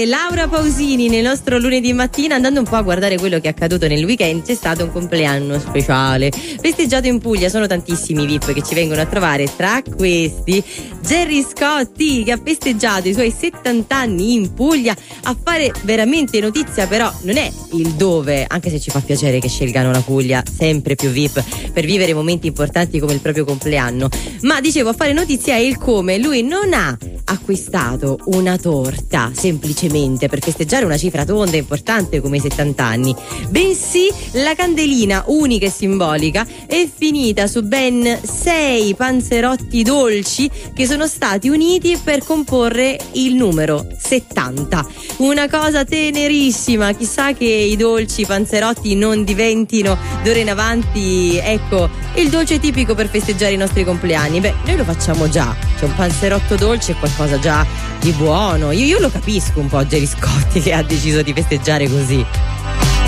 Laura Pausini nel nostro lunedì mattina. Andando un po' a guardare quello che è accaduto nel weekend, c'è stato un compleanno speciale festeggiato in Puglia. Sono tantissimi VIP che ci vengono a trovare, tra questi Gerry Scotti, che ha festeggiato i suoi 70 anni in Puglia. A fare veramente notizia però non è il dove, anche se ci fa piacere che scelgano la Puglia, sempre più VIP, per vivere momenti importanti come il proprio compleanno, ma dicevo, a fare notizia è il come. Lui non ha acquistato una torta semplicemente per festeggiare una cifra tonda e importante come i 70 anni, bensì la candelina unica e simbolica è finita su ben 6 panzerotti dolci che sono stati uniti per comporre il numero 70. Una cosa tenerissima. Chissà che i dolci panzerotti non diventino d'ora in avanti, ecco, il dolce tipico per festeggiare i nostri compleanni. Beh, noi lo facciamo già, c'è un panzerotto dolce, qualcosa già di buono. Io lo capisco un po' Gerry Scotti che ha deciso di festeggiare così.